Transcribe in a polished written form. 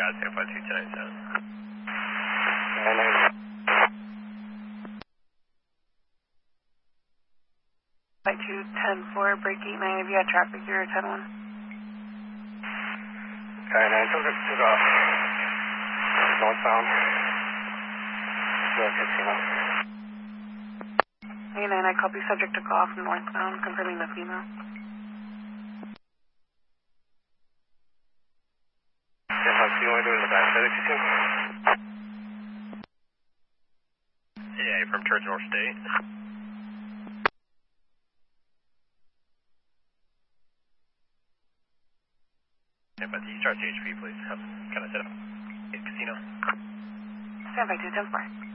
got it, 252 210-4, break 89, have you had traffic here at 10-1? Okay, 9 took off. Northbound. Hey, 9, I copy subject to call from northbound, confirming the female. Yeah, how do you want to do in the back side, Yeah, from Church North State. Yeah, but you start CHP, please. Can I set up? Casino. Stand by 210-4.